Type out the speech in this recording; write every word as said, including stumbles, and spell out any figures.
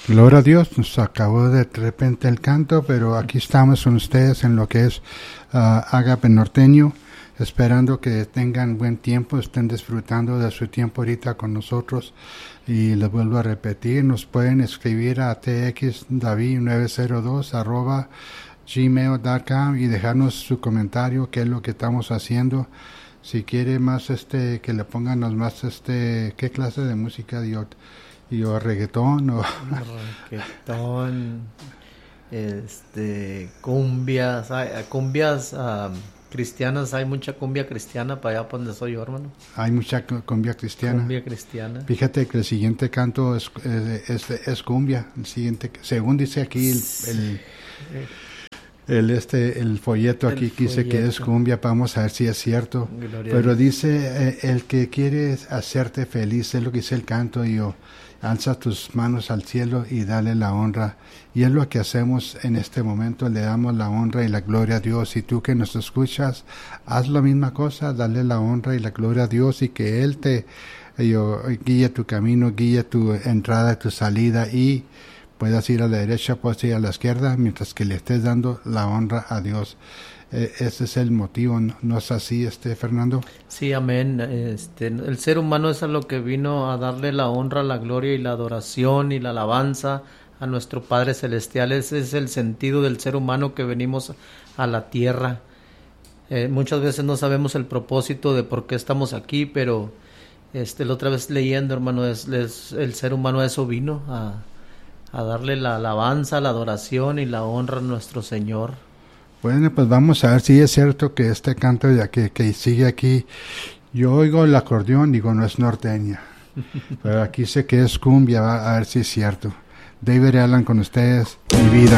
Gloria a Dios, nos acabó de repente el canto, pero aquí estamos con ustedes en lo que es uh, Agape Norteño, esperando que tengan buen tiempo, estén disfrutando de su tiempo ahorita con nosotros. Y les vuelvo a repetir, nos pueden escribir a txdavid nueve cero dos arroba gmail punto com y dejarnos su comentario, qué es lo que estamos haciendo. Si quiere más este, que le pongan más este, qué clase de música dio. Y o reggaetón o reggaetón, este, cumbias, hay, cumbias um, cristianas, hay mucha cumbia cristiana para allá por donde soy yo, hermano. Hay mucha cumbia cristiana. Cumbia cristiana. Fíjate que el siguiente canto es, es, es, es cumbia, el siguiente, según dice aquí el, el, el este el folleto aquí el dice folleto. Que es cumbia, vamos a ver si es cierto. Gloria Pero dice eh, el que quiere hacerte feliz, es lo que dice el canto, y yo alza tus manos al cielo y dale la honra. Y es lo que hacemos en este momento, le damos la honra y la gloria a Dios. Y tú que nos escuchas, haz la misma cosa, dale la honra y la gloria a Dios, y que Él te yo, guíe tu camino, guíe tu entrada y tu salida, y puedas ir a la derecha, puedas ir a la izquierda, mientras que le estés dando la honra a Dios. Eh, ese es el motivo, ¿no, ¿no es así, este Fernando? Sí, amén. Este, el ser humano es a lo que vino a darle la honra, la gloria y la adoración y la alabanza a nuestro Padre Celestial. Ese es el sentido del ser humano, que venimos a la tierra. Eh, muchas veces no sabemos el propósito de por qué estamos aquí, pero este, la otra vez leyendo, hermano, es, es, el ser humano a eso vino, a, a darle la alabanza, la adoración y la honra a nuestro Señor. Bueno, pues vamos a ver si es cierto que este canto ya que, que sigue aquí, yo oigo el acordeón, digo, no es norteña, pero aquí sé que es cumbia, va a ver si es cierto. David Allen con ustedes, Mi Vida.